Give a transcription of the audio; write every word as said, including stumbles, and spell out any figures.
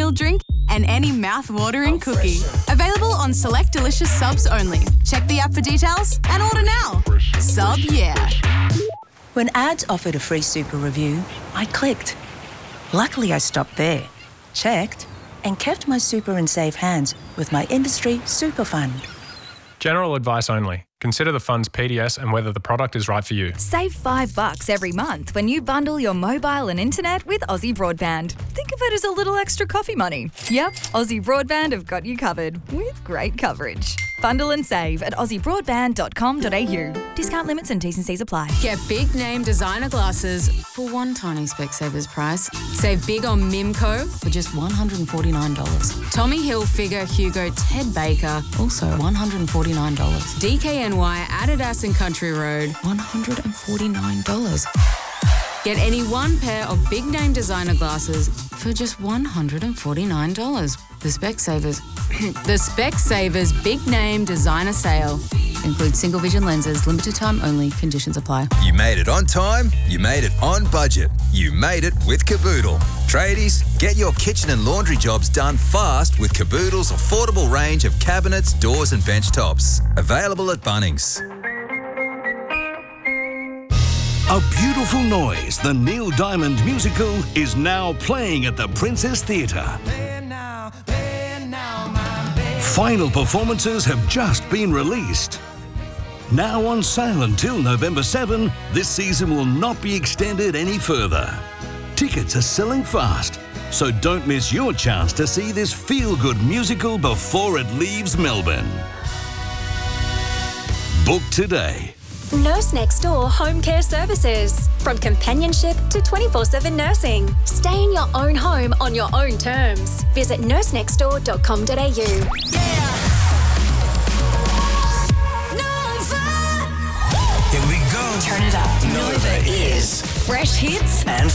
meal drink, and any mouth-watering cookie. Available on select delicious subs only. Check the app for details and order now. Sub yeah. When ads offered a free super review, I clicked. Luckily, I stopped there, checked, and kept my super in safe hands with my industry super fund. General advice only. Consider the fund's P D S and whether the product is right for you. Save five bucks every month when you bundle your mobile and internet with Aussie Broadband. Think of it as a little extra coffee money. Yep, Aussie Broadband have got you covered with great coverage. Bundle and save at aussie broadband dot com dot a u. Discount limits and T's and C's apply. Get big name designer glasses for one tiny Specsavers price. Save big on Mimco for just one hundred forty-nine dollars. Tommy Hilfiger, Hugo, Ted Baker, also one hundred forty-nine dollars. D K N Y, Adidas and Country Road, one hundred forty-nine dollars. Get any one pair of big name designer glasses for just one hundred forty-nine dollars. The Specsavers, the Specsavers Big Name Designer Sale. Includes single vision lenses, limited time only, conditions apply. You made it on time, you made it on budget. You made it with Caboodle. Tradies, get your kitchen and laundry jobs done fast with Caboodle's affordable range of cabinets, doors and bench tops. Available at Bunnings. A Beautiful Noise, the Neil Diamond musical, is now playing at the Princess Theatre. Final performances have just been released. Now on sale until November seventh, this season will not be extended any further. Tickets are selling fast, so don't miss your chance to see this feel-good musical before it leaves Melbourne. Book today. Nurse Next Door Home Care Services. From companionship to twenty-four seven nursing. Stay in your own home on your own terms. Visit nurse next door dot com dot a u. Yeah. Nova. Here we go. Turn it up. Nova is fresh hits and